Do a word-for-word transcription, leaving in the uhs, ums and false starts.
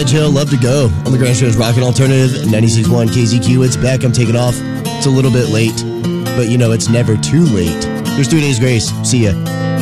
Edge Hill, love to go on the Grand Show's Rockin' Alternative, ninety-six point one K Z Q. It's back. I'm taking off. It's a little bit late, but you know, it's never too late. There's three days grace. See ya.